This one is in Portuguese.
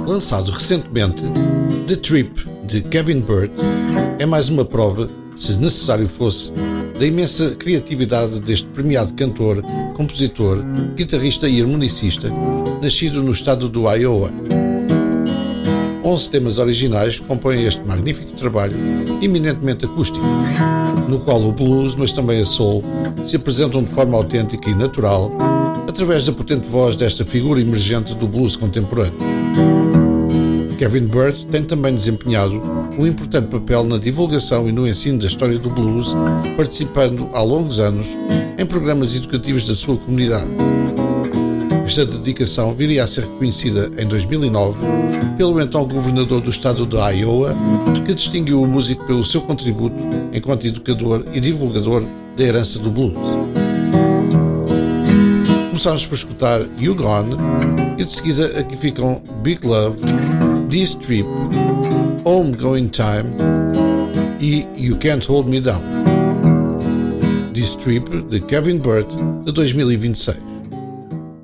Lançado recentemente, The Trip, de Kevin Burt, é mais uma prova, se necessário fosse, da imensa criatividade deste premiado cantor, compositor, guitarrista e harmonicista, nascido no estado do Iowa. 11 temas originais compõem este magnífico trabalho, eminentemente acústico, no qual o blues, mas também a soul, se apresentam de forma autêntica e natural, através da potente voz desta figura emergente do blues contemporâneo. Kevin Burt tem também desempenhado um importante papel na divulgação e no ensino da história do blues, participando há longos anos em programas educativos da sua comunidade. Esta dedicação viria a ser reconhecida em 2009 pelo então governador do estado de Iowa, que distinguiu o músico pelo seu contributo enquanto educador e divulgador da herança do blues. Começamos por escutar You Gone e de seguida aqui ficam Big Love, This Trip, Home Going Time e You Can't Hold Me Down. This Trip, de Kevin Burt, de 2026.